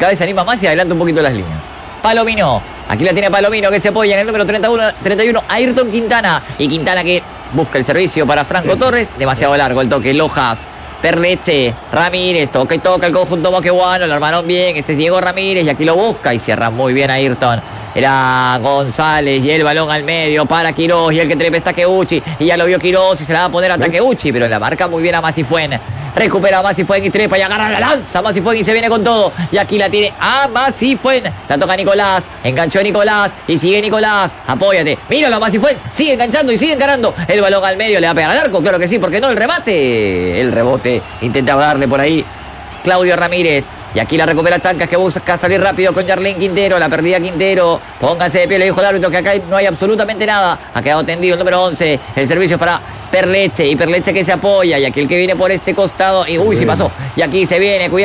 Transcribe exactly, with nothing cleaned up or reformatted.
cada vez se anima más y adelanta un poquito las líneas. Palomino, aquí la tiene Palomino que se apoya en el número treinta y uno, treinta y uno, Ayrton Quintana. Y Quintana que busca el servicio para Franco Torres, demasiado largo el toque, Lojas. Perleche, Ramírez, toca y toca el conjunto moqueguano, lo armaron bien, este es Diego Ramírez y aquí lo busca y cierra muy bien a Ayrton. Era González y el balón al medio para Quirós y el que trepa está Takeuchi y ya lo vio Quirós y se la va a poner a Takeuchi, pero la marca muy bien a Masifuen. Recupera a Masifuen y trepa y agarra la lanza Masifuen y se viene con todo y aquí la tiene a Masifuen. La toca Nicolás, enganchó a Nicolás y sigue Nicolás, apóyate, míralo a Masifuen, sigue enganchando y sigue encarando. El balón al medio, le va a pegar al arco, claro que sí, porque no el remate. El rebote, intentaba darle por ahí Claudio Ramírez. Y aquí la recupera Chancas que busca salir rápido con Yarlín Quintero. La perdía Quintero. Pónganse de pie, le dijo el árbitro que acá no hay absolutamente nada. Ha quedado tendido el número once. El servicio para Perleche. Y Perleche que se apoya. Y aquí el que viene por este costado. Y uy, sí pasó. Y aquí se viene, cuidado.